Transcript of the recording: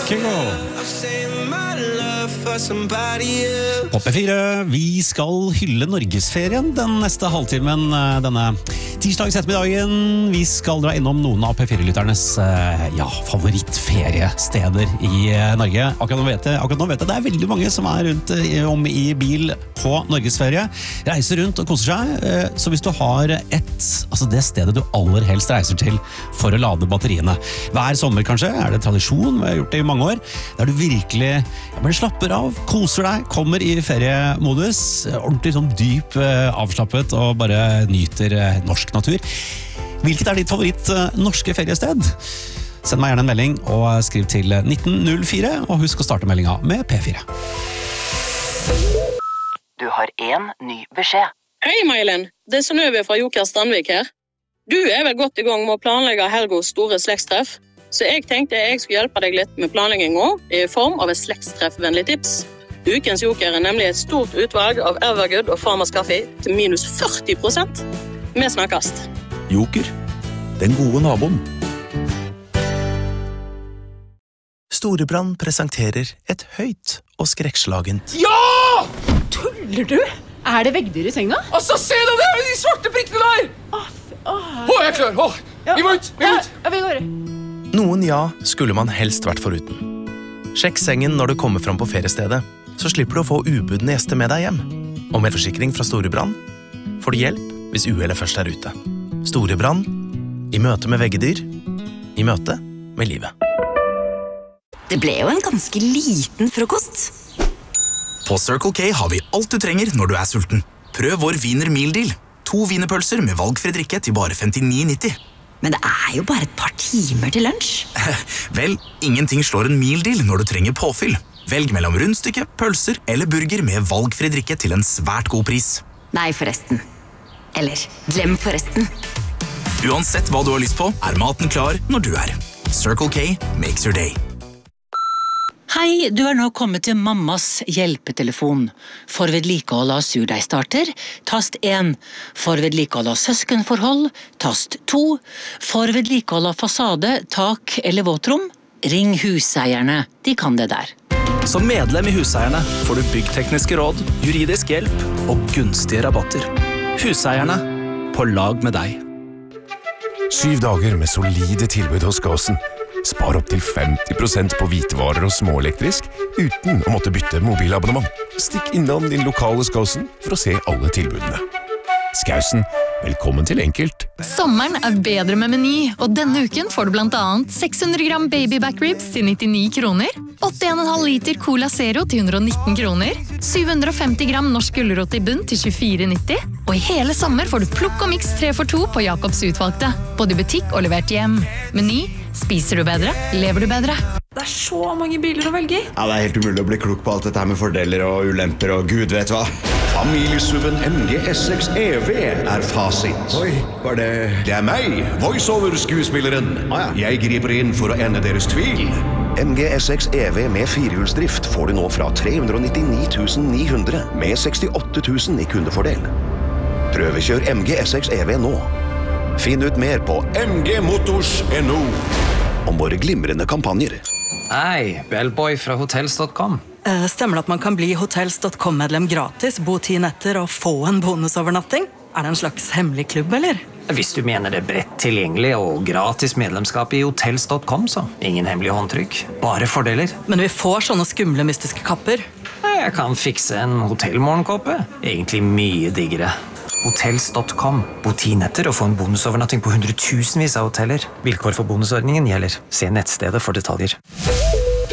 Kygo. På P4, vi skal hylle Norgesferien den neste halvtimen denne tirsdags ettermiddagen. Vi skal dra innom noen av P4-lytternes favorittferiesteder i Norge. Akkurat nå vet jeg det er veldig mange som er rundt om i bil på Norgesferie. Reiser rundt og koser seg. Så hvis du har det stedet du aller helst reiser til for å lade batteriene. Hver sommer kanskje, er det tradisjon, vi har gjort det i mange år, der du virkelig bare slapper av, koser deg, kommer i feriemodus, ordentlig sånn dyp avslappet og bare nyter norsk natur. Hvilket er ditt favoritt norske feriested? Send meg gjerne en melding og skriv til 1904, og husk å starte meldinga med P4. Du har en ny beskjed. Hei, Mailen. Det er Synnøve fra Joker Standvik her. Du er vel godt i gang med å planlegge Helgos store slektstreff, så jeg tenkte jeg skulle hjelpe deg litt med planleggingen i form av et slektstreffvennlig tips. Ukens Joker er nemlig et stort utvalg av Evergood og Farmers Kaffe til minus 40%. Vi snakkes. Joker, den gode naboen. Storebrand presenterer et høyt og skrekkslagent. Ja! Tuller du? Er det veggdyr i senga? Altså, se deg der, de svarte prikkene der! Jeg er klar. Vi må ut. Ja, vi går. Noen skulle man helst vært foruten. Sjekk sengen når du kommer fram på feriestedet, så slipper du å få ubudne gjester med deg hjem. Og med forsikring fra Storebrand får du hjelp hvis uhellet først er ute. Storebrand, i møte med veggedyr, i møte med livet. Det ble jo en ganske liten frokost. På Circle K har vi alt du trenger når du er sulten. Prøv vår Wiener Meal Deal. 2 wienerpølser med valgfri drikke til bare 59,90. Men det er jo bare et par timer til lunsj. Vel, ingenting slår en meal deal når du trenger påfyll. Velg mellom rundstykke, pølser eller burger med valgfri drikke til en svært god pris. Nei, forresten. Eller, glem forresten. Uansett hva du har lyst på, er maten klar når du er. Circle K makes your day. Hei, du er nå kommet til mammas hjelpetelefon. For vedlikehold av surdeigstarter, tast 1. For vedlikehold av søskenforhold, tast 2. For vedlikehold av fasade, tak eller våtrom, ring huseierne. De kan det der. Som medlem i Huseierne får du byggtekniske råd, juridisk hjelp og gunstige rabatter. Huseierne, på lag med deg. 7 dager med solide tilbud hos Skåsen. Spar opp til 50% på hvitevarer og småelektrisk uten å måtte bytte mobilabonnement. Stikk innom din lokale Skåsen for å se alle tilbudene. Skåsen, velkommen til Enkelt. Sommeren er bedre med Meny, og denne uken får du blant annet 600 gram baby back ribs til 99 kroner, 8,5 liter Cola Zero til 119 kroner, 750 gram norsk gulrot i bunn til 24,90, og i hele sommer får du plukk og mix 3x2 på Jacobs utvalgte, både i butikk og levert hjem. Meny, spiser du bedre, lever du bedre. Det er så mange biler å velge i. Ja, det er helt umulig å bli klok på alt dette her med fordeler og ulemper og gud vet hva. Familiesuven MG S6 EV er fasit. Oi, hva er det? Det er meg, voiceover-skuespilleren. Jeg griper inn for å ende deres tvil. MG S6 EV med 4-hjulsdrift får du nå fra 399 900 med 68 000 i kundefordel. Prøvekjør MG S6 EV nå. Finn ut mer på mgmotors.no om våre glimrende kampanjer. Hei, Bellboy fra hotels.com. Stemmer det at man kan bli hotels.com-medlem gratis, bo 10 netter og få en bonusovernatting? Er det en slags hemmelig klubb, eller? Hvis du mener det bredt tilgjengelig og gratis medlemskap i hotels.com, så ingen hemmelig håndtrykk, bare fordeler. Men vi får sånne skumle mystiske kapper. Jeg kan fikse en hotellmorgenkåpe. Egentlig mye diggere. Hotels.com. Bo 10 netter og få en bonusovernatting på 100 000 av hoteller. Vilkår for bonusordningen gjelder. Se nettstedet for detaljer.